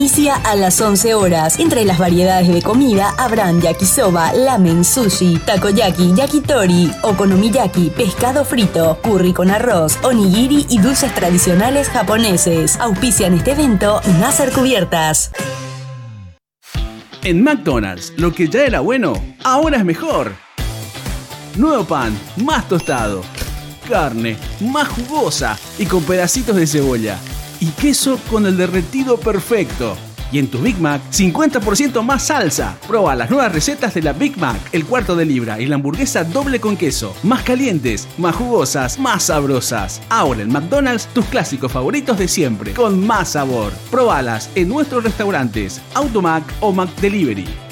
Inicia a las 11 horas. Entre las variedades de comida habrán yakisoba, ramen, sushi, takoyaki, yakitori, okonomiyaki, pescado frito, curry con arroz, onigiri y dulces tradicionales japoneses. Auspician este evento Nasser Cubiertas. En McDonald's, lo que ya era bueno, ahora es mejor. Nuevo pan, más tostado. Carne, más jugosa y con pedacitos de cebolla. Y queso con el derretido perfecto. Y en tu Big Mac, 50% más salsa. Proba las nuevas recetas de la Big Mac, el cuarto de libra y la hamburguesa doble con queso. Más calientes, más jugosas, más sabrosas. Ahora en McDonald's, tus clásicos favoritos de siempre, con más sabor. Probalas en nuestros restaurantes, Automac o McDelivery.